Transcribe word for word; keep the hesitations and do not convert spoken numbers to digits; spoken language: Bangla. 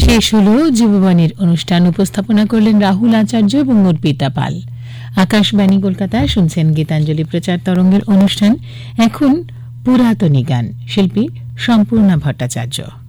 শেষ হলো যুববাণীর অনুষ্ঠান। উপস্থাপনা করলেন রাহুল আচার্য এবং অর্পিতা পাল। আকাশবাণী কলকাতায় শুনছেন গীতাঞ্জলি প্রচার তরঙ্গের অনুষ্ঠান। এখন পুরাতনী গান, শিল্পী সম্পূর্ণা ভট্টাচার্য।